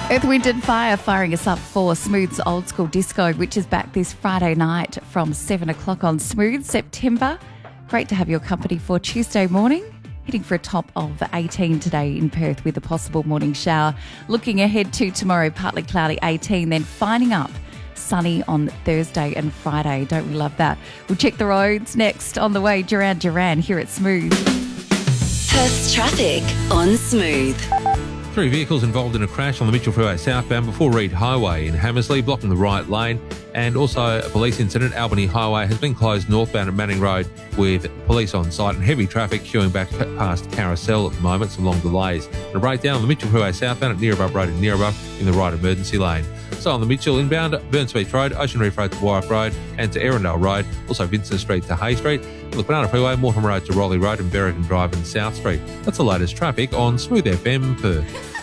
Earth, Wind and Fire firing us up for Smooth's Old School Disco, which is back this Friday night from 7 o'clock on Smooth, September. Great to have your company for Tuesday morning. Hitting for a top of 18 today in Perth with a possible morning shower. Looking ahead to tomorrow, partly cloudy 18, then finding up sunny on Thursday and Friday. Don't we love that? We'll check the roads next on the way. Duran here at Smooth. Perth's traffic on Smooth. 3 vehicles involved in a crash on the Mitchell Freeway southbound before Reed Highway in Hammersley, blocking the right lane. And also a police incident. Albany Highway has been closed northbound at Manning Road with police on site and heavy traffic queuing back past Carousel at the moment, some long delays. And a breakdown on the Mitchell Freeway southbound at Nearabove Road in Nearabove in the right emergency lane. So on the Mitchell inbound, Burns Beach Road, Ocean Reef Road to Warwick Road and to Erindale Road, also Vincent Street to Hay Street. On the Banana Freeway, Mortimer Road to Raleigh Road and Berrigan Drive and South Street. That's the latest traffic on Smooth FM Perth.